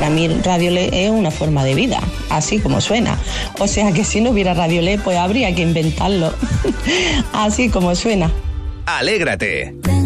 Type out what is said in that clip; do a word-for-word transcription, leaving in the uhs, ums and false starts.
para mí Radio L E es una forma de vida, así como suena. O sea que si no hubiera Radio L E, pues habría que inventarlo, así como suena. Alégrate.